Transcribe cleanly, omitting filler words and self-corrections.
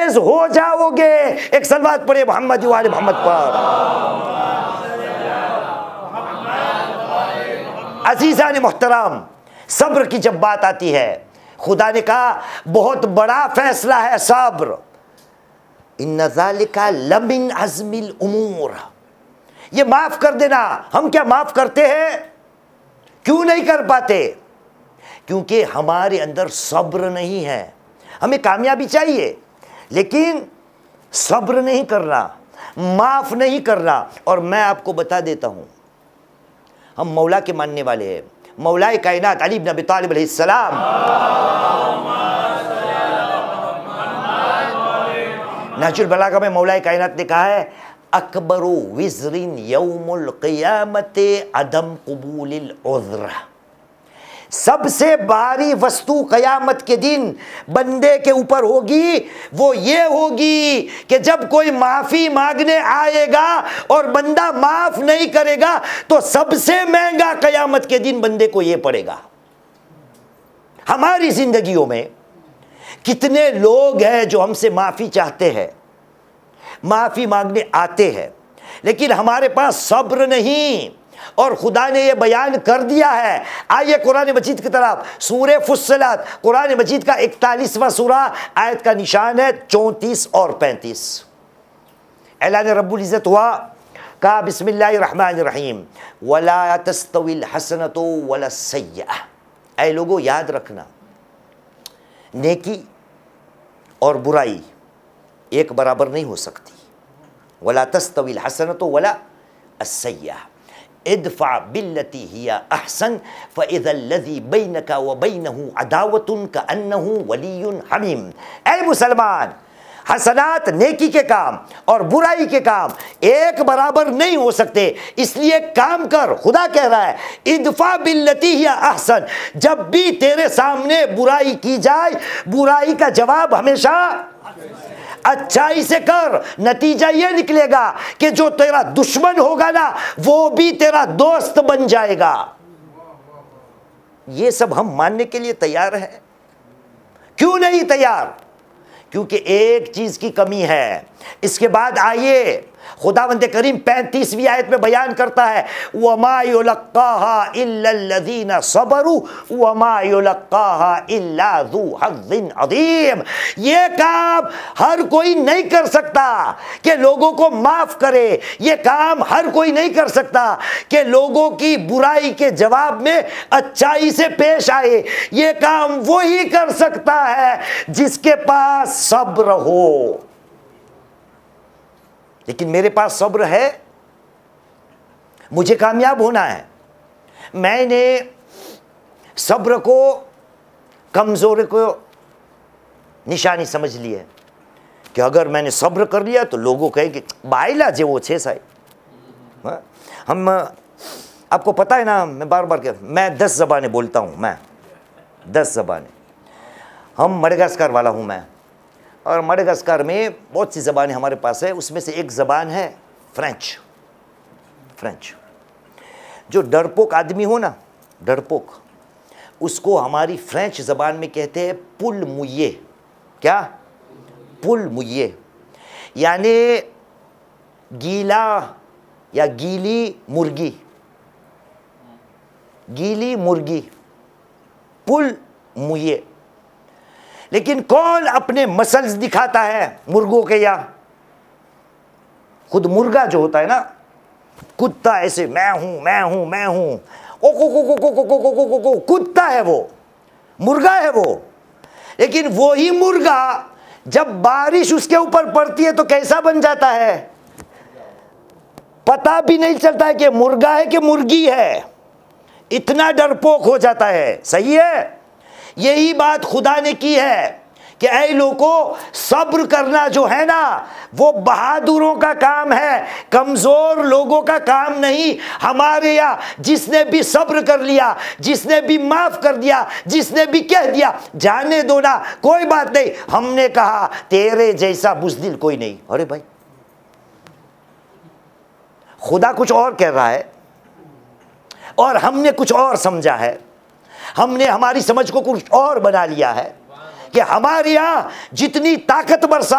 तेज हो जाओगे। एक सलवात पढ़े मोहम्मद वाले मोहम्मद पर। अजीज़ान मोहतरम, सब्र की जब बात आती है, खुदा ने कहा बहुत बड़ा फैसला है सब्र। इन्ना ज़ालिका लमिन अज़्मिल उमूर, ये माफ कर देना। हम क्या माफ करते हैं? क्यों नहीं कर पाते? क्योंकि हमारे अंदर सब्र नहीं है। हमें कामयाबी चाहिए लेकिन सब्र नहीं करना, माफ नहीं करना। और मैं आपको बता देता हूं, हम मौला के मानने वाले हैं। मौलाए कायनात अली इब्न अबी तालिब अलैहिस्सलाम, नहजुल बलागा में मौलाए कायनात ने कहा है, अकबरु विज़रिन यौमुल क़ियामत अदम क़बूलिल उज़्र। सबसे भारी वस्तु क़यामत के दिन बंदे के ऊपर होगी, वो ये होगी कि जब कोई माफ़ी मांगने आएगा और बंदा माफ़ नहीं करेगा तो सबसे महंगा क़यामत के दिन बंदे को ये पड़ेगा। हमारी ज़िंदगियों में कितने लोग हैं जो हमसे माफ़ी चाहते हैं, माफ़ी मांगने आते हैं, लेकिन हमारे पास सब्र नहीं। और खुदा ने यह बयान कर दिया है। आइए कुरान मजीद की तरफ, सूरे फुस्सलत, कुरान मजीद का 41वां सूरा, आयत का निशान है 34 और 35। ऐलान रब्बुल इज़्ज़त हुआ, कहा बिस्मिल्लाहिर्रहमानिर्रहीम, वला तस्तविल हसनतु वला सय्यअह। ऐ लोगों, याद रखना, नेकी और बुराई एक बराबर नहीं हो सकती। वला तस्तविल हसनतु वला अस्सय्यअह, इदफ़ा बिल्लती हिया अहसन फ़इज़ल्लज़ी बैनका व बैनहु अदावतुन कअन्नहु वलियुन हमीम। ऐ मुसलमान, हसनात नेकी के काम और बुराई के काम एक बराबर नहीं हो सकते, इसलिए काम कर। खुदा कह रहा है इदफ़ा बिल्लती हिया अहसन, जब भी तेरे सामने बुराई की जाए, बुराई का जवाब हमेशा अच्छाई से कर। नतीजा यह निकलेगा कि जो तेरा दुश्मन होगा ना, वो भी तेरा दोस्त बन जाएगा। ये सब हम मानने के लिए तैयार हैं। क्यों नहीं तैयार? क्योंकि एक चीज की कमी है। इसके बाद आइए, खुदावंद करीम 35वीं आयत में बयान करता है, वमा युलक्काहा इल्लल्लज़ीना सबरू वमा युलक्काहा इल्ला ज़ू हज़्ज़िन अज़ीम। ये काम हर कोई नहीं कर सकता कि लोगों को माफ करे। ये काम हर कोई नहीं कर सकता कि लोगों की बुराई के जवाब में अच्छाई से पेश आए। ये काम वही कर सकता है जिसके पास सब्र हो। लेकिन मेरे पास सब्र है, मुझे कामयाब होना है। मैंने सब्र को कमजोरी को निशानी समझ ली है कि अगर मैंने सब्र कर लिया तो लोगों कहेंगे बाइला जे वो छे साहब। हम, आपको पता है ना, मैं बार बार मैं 10 ज़बानें बोलता हूँ। मैं 10 ज़बानें, हम मडगास्कर वाला हूँ मैं, और मडगास्कर में बहुत सी ज़बानें हमारे पास है। उसमें से एक ज़बान है फ्रेंच। फ्रेंच जो डरपोक आदमी हो ना, डरपोक, उसको हमारी फ्रेंच ज़बान में कहते हैं पुल मुये। क्या? पुल मुये, यानी गीला या गीली मुर्गी। गीली मुर्गी, पुल मुये। लेकिन कौन अपने मसल्स दिखाता है मुर्गों के? या खुद मुर्गा जो होता है ना, कुत्ता ऐसे मैं हूं मैं हूं मैं हूं, ओ को को को को को को को को को, कुत्ता है वो, मुर्गा है वो। लेकिन वो ही मुर्गा जब बारिश उसके ऊपर पड़ती है तो कैसा बन जाता है? पता भी नहीं चलता है कि मुर्गा है कि मुर्गी है, इतना डरपोक हो जाता है। सही है? यही बात खुदा ने की है कि ऐ लोगों, सब्र करना जो है ना, वो बहादुरों का काम है, कमज़ोर लोगों का काम नहीं। हमारे यहाँ जिसने भी सब्र कर लिया, जिसने भी माफ़ कर दिया, जिसने भी कह दिया जाने दो ना, कोई बात नहीं, हमने कहा तेरे जैसा बुज़दिल कोई नहीं। अरे भाई, खुदा कुछ और कह रहा है और हमने कुछ और समझा है। हमने हमारी समझ को कुछ और बना लिया है कि हमारे यहाँ जितनी ताकतवर